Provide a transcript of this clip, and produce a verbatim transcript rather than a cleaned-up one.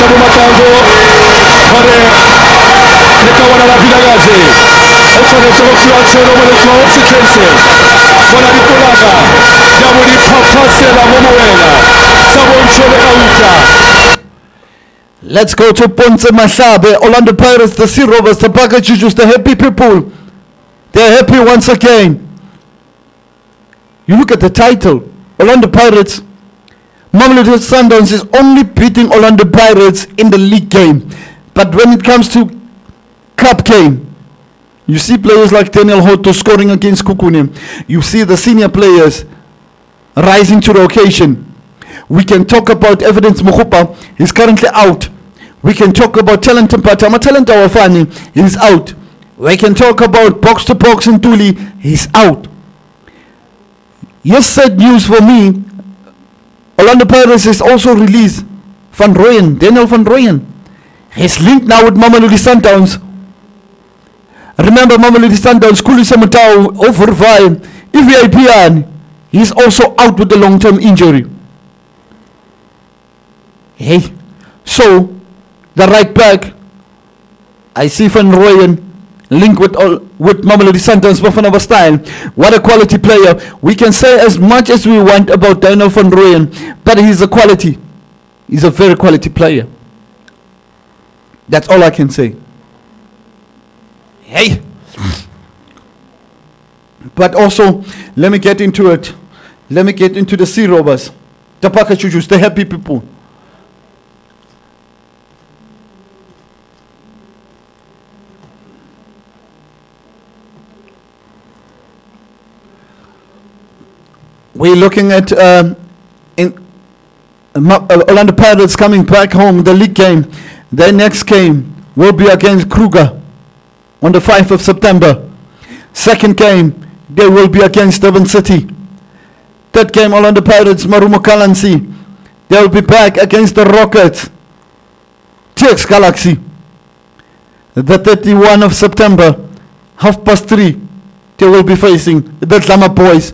Sabu Matango Hore Nekawana la Vilagaze Otone Tokyo Atsono Moleko Tsikese Bona Nikolaga Yamuri Papasela Momoela Sabon Chole Auta. Let's go to Ponce Mashabe, Orlando Pirates, the Sea Rovers, the Baka Chuchus, the happy people. They're happy once again. You look at the title, Orlando Pirates. Mamelodi Sundowns is only beating Orlando Pirates in the league game. But when it comes to cup game, you see players like Daniel Hoto scoring against Kukuni. You see the senior players rising to the occasion. We can talk about Evidence Mokupa, he's currently out. We can talk about Talent Mpata, Talent Awafani, he's out. We can talk about Box to Box and Tuli, he's out. Yes, sad news for me. Orlando Pirates has also released Van Rooyen, Daniel Van Rooyen. He's linked now with Mamelodi Sundowns. Remember Mamelodi Sundowns, Kulisa Mutau, Overvai, E V I P N. He's also out with a long-term injury. Hey, so the right back, I see Van Rooyen linked with all, with Mamelodi Sundowns, Bafana Bastyle. What a quality player. We can say as much as we want about Daniel Van Rooyen, but he's a quality. He's a very quality player. That's all I can say. Hey. But also, let me get into it. Let me get into the Sea Rovers, the Baka Chuchus, the happy people. We're looking at um, in uh, Orlando Pirates coming back home, the league game. Their next game will be against Kruger on the fifth of September. Second game, they will be against Durban City. Third game, Orlando Pirates, Marumo Kalansi. They will be back against the Rockets, T X Galaxy. The thirty-first of September, half past three, they will be facing the Dlama Boys.